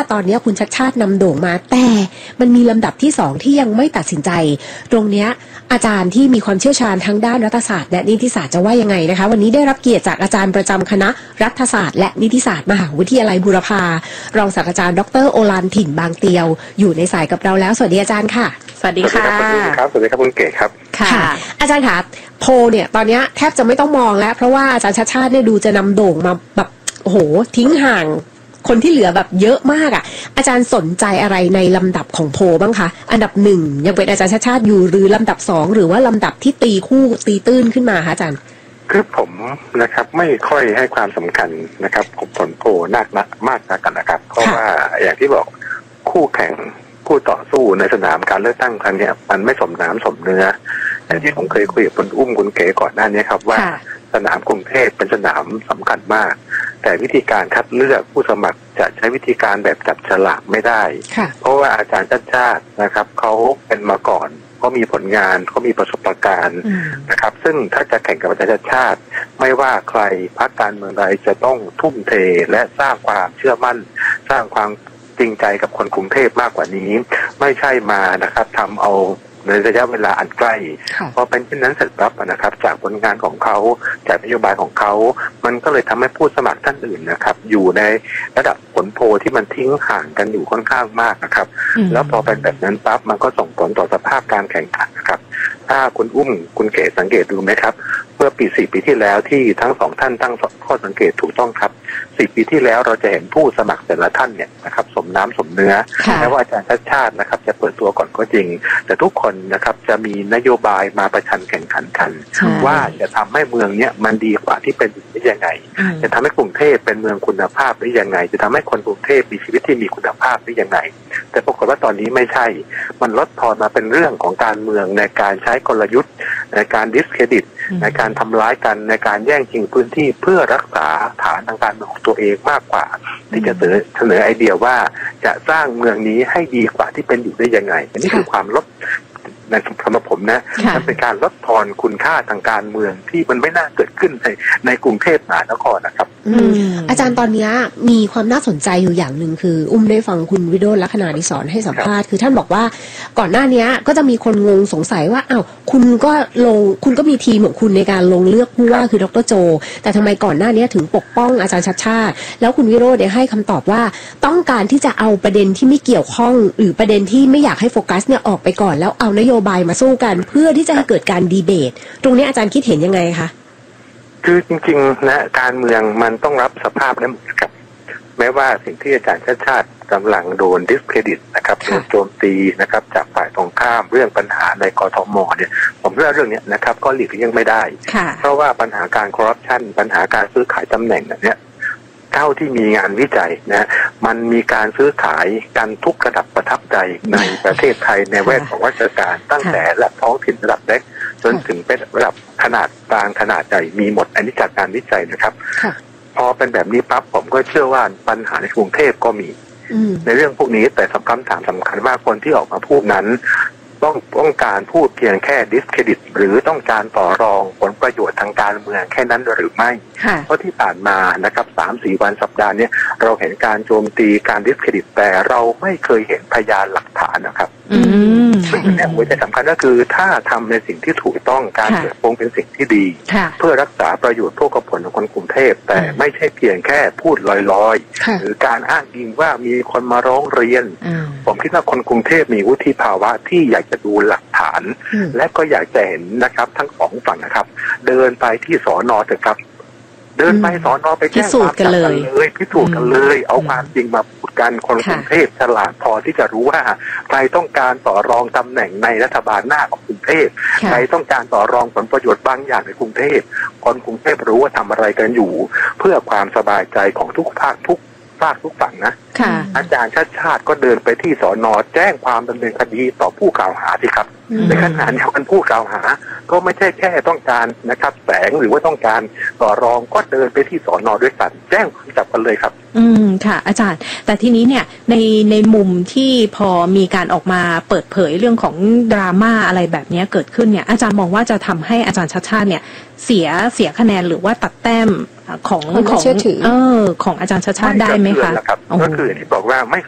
ตอนนี้คุณชัชชาตินำโด่งมาแต่มันมีลำดับที่2ที่ยังไม่ตัดสินใจตรงเนี้ยอาจารย์ที่มีความเชี่ยวชาญทั้งด้านรัฐศาสตร์และนิติศาสตร์จะว่ายังไงนะคะวันนี้ได้รับเกียรติจากอาจารย์ประจำคณะรัฐศาสตร์และนิติศาสตร์มหาวิทยาลัยบูรพารองศาสตราจารย์ดร.โอฬารถิ่นบางเตียวอยู่ในสายกับเราแล้วสวัสดีอาจารย์ค่ะสวัสดีค่ะสวัสดีครับสวัสดีครับคุณเก๋ครับค่ะอาจารย์คะโพเนี่ยตอนนี้แทบจะไม่ต้องมองแล้วเพราะว่าอาจารย์ชัชชาติเนี่ยดูจะนำโด่งมาแบบโอ้โหทิ้งห่างคนที่เหลือแบบเยอะมากอ่ะอาจารย์สนใจอะไรในลำดับของโพบ้างคะอันดับ1ยังเป็นอาจารย์ชัชชาติอยู่หรือลำดับ2หรือว่าลำดับที่ตีคู่ตีตื้นขึ้นมาคะอาจารย์คือผมนะครับไม่ค่อยให้ความสำคัญนะครับกับผลโพมากนักกันนะครับเพราะว่าอย่างที่บอกคู่แข่งคู่ต่อสู้ในสนามการเลือกตั้งครั้งนี้มันไม่สมน้ำสมเนื้ออย่างที่ผมเคยคุยกับคุณอุ้มคุณเก๋ก่อนหน้านี้ครับว่าสนามกรุงเทพเป็นสนามสำคัญมากแต่วิธีการคัดเลือกผู้สมัครจะใช้วิธีการแบบจับฉลากไม่ได้เพราะว่าอาจารย์ชัชชาตินะครับเขาเป็นมาก่อนเขามีผลงานเขามีประสบการณ์นะครับซึ่งถ้าจะแข่งกับอาจารย์ชัชชาติไม่ว่าใครพรรคการเมืองใดจะต้องทุ่มเทและสร้างความเชื่อมั่นสร้างความจริงใจกับคนกรุงเทพมากกว่านี้ไม่ใช่มานะครับทำเอาในระยะเวลาอันใกล้พอเป็นเช่นนั้นเสร็จปั๊บนะครับจากผลงานของเขาจากนโยบายของเขามันก็เลยทำให้ผู้สมัครท่านอื่นนะครับอยู่ในระดับผลโพลที่มันทิ้งห่างกันอยู่ค่อนข้างมากนะครับแล้วพอเป็นแบบนั้นปั๊บมันก็ส่งผลต่อสภาพการแข่งขันนะครับถ้าคุณอุ้มคุณเก๋สังเกตดูไหมครับเมื่อ4 ปีที่แล้วที่ทั้ง2ท่านตั้งข้อสังเกตถูกต้องครับ4 ปีที่แล้วเราจะเห็นผู้สมัครแต่ละท่านเนี่ยนะครับสมน้ำสมเนื้อแม้ว่าอาจารย์ชัชชาตินะครับจะเปิดตัวก่อนก็จริงแต่ทุกคนนะครับจะมีนโยบายมาประชันแข่งขันกันว่าจะทำให้เมืองเนี้ยมันดีกว่าที่เป็นได้ยังไงจะทำให้กรุงเทพเป็นเมืองคุณภาพได้ยังไงจะทำให้คนกรุงเทพมีชีวิตที่มีคุณภาพได้ยังไงแต่ปรากฏว่าตอนนี้ไม่ใช่มันลดทอนมาเป็นเรื่องของการเมืองในการใช้กลยุทธ์ในการดิสเครดิตในการทำร้ายกันในการแย่งชิงพื้นที่เพื่อรักษาฐานทางการเมืองของตัวเองมากกว่าที่จะเสนอไอเดียว่าจะสร้างเมืองนี้ให้ดีกว่าที่เป็นอยู่ได้ยังไงอันนี้คือความลดในสำหรับผมนะมันเป็นการลดทอนคุณค่าทางการเมืองที่มันไม่น่าเกิดขึ้นในกรุงเทพมหานครนะครับอาจารย์ตอนนี้มีความน่าสนใจอยู่อย่างหนึ่งคืออุ้มได้ฟังคุณวิโรจน์ ลักษณะดิศรให้สัมภาษณ์คือท่านบอกว่าก่อนหน้านี้ก็จะมีคนงงสงสัยว่าอ้าวคุณก็มีทีมของคุณในการลงเลือกผู้ว่าคือดร.โจแต่ทำไมก่อนหน้านี้ถึงปกป้องอาจารย์ชัชชาติแล้วคุณวิโรจน์ได้ให้คำตอบว่าต้องการที่จะเอาประเด็นที่ไม่เกี่ยวข้องหรือประเด็นที่ไม่อยากให้โฟกัสเนี่ยออกไปก่อนแล้วเอานโยบายมาสู้กันเพื่อที่จะให้เกิดการดีเบตตรงนี้อาจารย์คิดเห็นยังไงคะคือจริงๆนะการเมืองมันต้องรับสภาพนั้นครับแม้ว่าสิ่งที่อาจารย์ชัชชาติกำลังโดนดิสเครดิตนะครับโดนโจมตีนะครับจากฝ่ายตรงข้ามเรื่องปัญหาในกทมเนี่ยผมว่าเรื่องนี้นะครับก็หลีกเลี่ยงไม่ได้เพราะว่าปัญหาการคอร์รัปชันปัญหาการซื้อขายตำแหน่งเนี่ยเท่าที่มีงานวิจัยนะมันมีการซื้อขายกันทุกระดับประทับใจในประเทศไทยในแวดของราชการตั้งแต่ระดับท้องถิ่นระดับเล็กจนถึงเป็นระดับขนาดกลางขนาดใหญ่มีหมดอันนี้จากการวิจัยนะครับพอเป็นแบบนี้ปั๊บผมก็เชื่อว่าปัญหาในกรุงเทพก็มีในเรื่องพวกนี้แต่คำถามสำคัญว่าคนที่ออกมาพูดนั้นต้องการพูดเพียงแค่ดิสเครดิตหรือต้องการต่อรองผลประโยชน์ทางการเมืองแค่นั้นหรือไม่เพราะที่ผ่านมานะครับ 3-4 วันสัปดาห์นี้เราเห็นการโจมตีการดิสเครดิตแต่เราไม่เคยเห็นพยานหลักฐานนะครับซึ่งเนี่ยหัวใจสำคัญก็คือถ้าทำในสิ่งที่ถูกต้องการเปิดโปงเป็นสิ่งที่ดีเพื่อรักษาประโยชน์พวกผลของคนกรุงเทพแต่ไม่ใช่เพียงแค่พูดลอยๆหรือการอ้างอิงว่ามีคนมาร้องเรียนผมคิดว่าคนกรุงเทพมีวุฒิภาวะที่อยากจะดูหลักฐานและก็อยากจะเห็นนะครับทั้งสองฝั่งนะครับเดินไปที่สน.เถอะครับเดินไปสน.ไปแจ้งความกันเลยพิสูจน์กันเลยเอาความจริงมาพูดกันคนกรุงเทพฉลาดพอที่จะรู้ว่าใครต้องการต่อรองตำแหน่งในรัฐบาลหน้าของกรุงเทพใครต้องการต่อรองผลประโยชน์บางอย่างในกรุงเทพคนกรุงเทพรู้ว่าทำอะไรกันอยู่เพื่อความสบายใจของทุกภาคทุกฝั่งนะอาจารย์ชัชชาติก็เดินไปที่สน.แจ้งความดำเนินคดีต่อผู้กล่าวหาสิครับในขณะเดียวกันผู้กล่าวหาก็ไม่ใช่แค่ต้องการนะครับแสงหรือว่าต้องการต่อรองก็เดินไปที่สน.ด้วยกันแจ้งความจับกันเลยครับค่ะอาจารย์แต่ทีนี้เนี่ยในมุมที่พอมีการออกมาเปิดเผยเรื่องของดราม่าอะไรแบบนี้เกิดขึ้นเนี่ยอาจารย์มองว่าจะทำให้อาจารย์ชัชชาติเนี่ยเสียคะแนนหรือว่าตัดแต้มของอาจารย์ชัชชาติได้ไหมคะก็คือที่บอกว่าไม่